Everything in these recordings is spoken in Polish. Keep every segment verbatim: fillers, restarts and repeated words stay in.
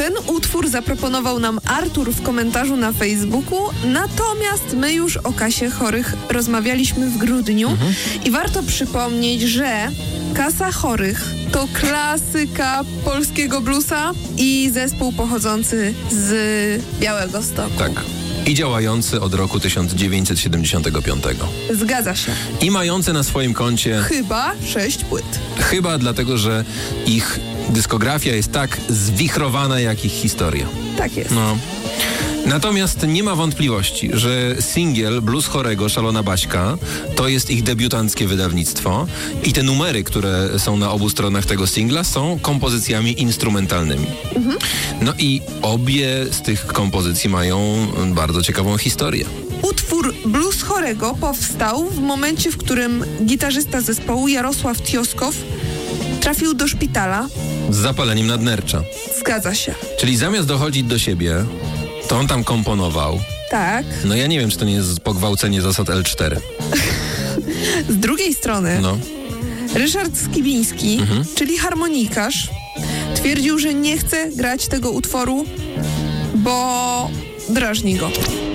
Ten utwór zaproponował nam Artur w komentarzu na Facebooku, natomiast my już o Kasie Chorych rozmawialiśmy w grudniu mhm. i warto przypomnieć, że Kasa Chorych to klasyka polskiego bluesa i zespół pochodzący z Białegostoku. Tak. I działający od roku tysiąc dziewięćset siedemdziesiątego piątego. Zgadza się. I mający na swoim koncie... Chyba sześć płyt. Chyba dlatego, że ich dyskografia jest tak zwichrowana jak ich historia. Tak jest. No. Natomiast nie ma wątpliwości, że singiel Blues Chorego Szalona Baśka to jest ich debiutanckie wydawnictwo i te numery, które są na obu stronach tego singla, są kompozycjami instrumentalnymi. Mhm. No i obie z tych kompozycji mają bardzo ciekawą historię. Utwór Blues Chorego powstał w momencie, w którym gitarzysta zespołu Jarosław Tioskow trafił do szpitala z zapaleniem nadnercza. Zgadza się. Czyli zamiast dochodzić do siebie, to on tam komponował. Tak. No ja nie wiem, czy to nie jest pogwałcenie zasad L cztery. Z drugiej strony no. Ryszard Skibiński, mhm. czyli harmonikarz, twierdził, że nie chce grać tego utworu, bo drażni go.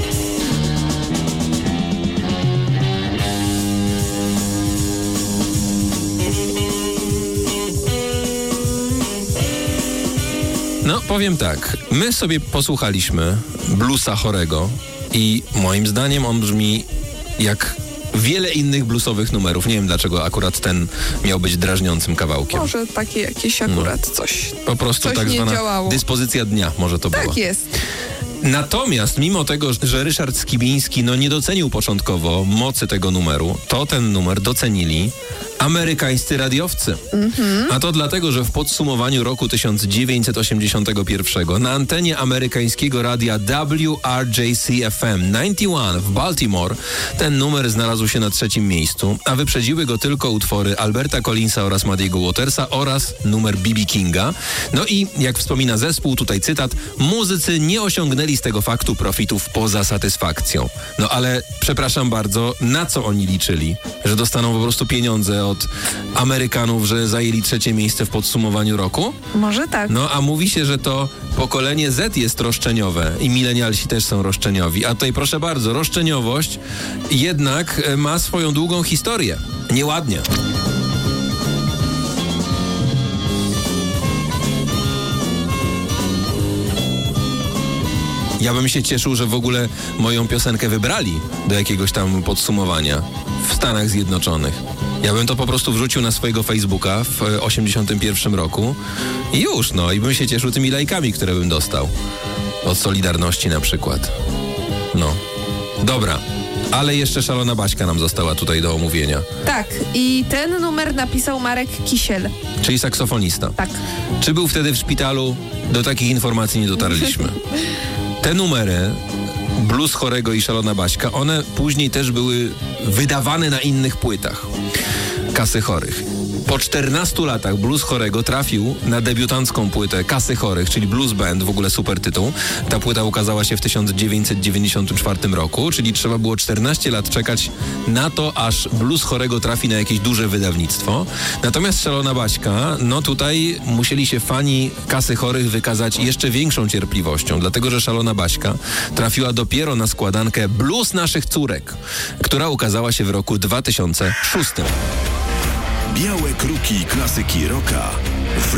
No, powiem tak. My sobie posłuchaliśmy bluesa Chorego i moim zdaniem on brzmi jak wiele innych bluesowych numerów. Nie wiem, dlaczego akurat ten miał być drażniącym kawałkiem. Może takie jakieś akurat no. coś Po prostu coś tak nie zwana działało. Dyspozycja dnia może to tak była. Tak jest. Natomiast mimo tego, że Ryszard Skibiński no nie docenił początkowo mocy tego numeru, to ten numer docenili amerykańscy radiowcy. Mm-hmm. A to dlatego, że w podsumowaniu roku tysiąc dziewięćset osiemdziesiątego pierwszego na antenie amerykańskiego radia W R J C F M dziewięćdziesiąt jeden w Baltimore ten numer znalazł się na trzecim miejscu, a wyprzedziły go tylko utwory Alberta Collinsa oraz Muddy'ego Watersa oraz numer B B Kinga. No i jak wspomina zespół, tutaj cytat, muzycy nie osiągnęli z tego faktu profitów poza satysfakcją. No ale przepraszam bardzo, na co oni liczyli? Że dostaną po prostu pieniądze od Amerykanów, że zajęli trzecie miejsce w podsumowaniu roku? Może tak. No a mówi się, że to pokolenie Z jest roszczeniowe i milenialsi też są roszczeniowi. A tutaj proszę bardzo, roszczeniowość jednak ma swoją długą historię. Nieładnie. Ja bym się cieszył, że w ogóle moją piosenkę wybrali do jakiegoś tam podsumowania w Stanach Zjednoczonych. Ja bym to po prostu wrzucił na swojego Facebooka w osiemdziesiątym pierwszym roku i już, no, i bym się cieszył tymi lajkami, które bym dostał. Od Solidarności na przykład. No. Dobra. Ale jeszcze Szalona Baśka nam została tutaj do omówienia. Tak. I ten numer napisał Marek Kisiel. Czyli saksofonista. Tak. Czy był wtedy w szpitalu? Do takich informacji nie dotarliśmy. Te numery, Blues Chorego i Szalona Baśka, one później też były wydawane na innych płytach Kasy Chorych. Po czternastu latach Blues Chorego trafił na debiutancką płytę Kasy Chorych, czyli Blues Band, w ogóle super tytuł. Ta płyta ukazała się w tysiąc dziewięćset dziewięćdziesiątym czwartym roku, czyli trzeba było czternaście lat czekać na to, aż Blues Chorego trafi na jakieś duże wydawnictwo. Natomiast Szalona Baśka, no tutaj musieli się fani Kasy Chorych wykazać jeszcze większą cierpliwością, dlatego że Szalona Baśka trafiła dopiero na składankę Blues Naszych Córek, która ukazała się w roku dwa tysiące szóstym. Białe Kruki klasyki rocka.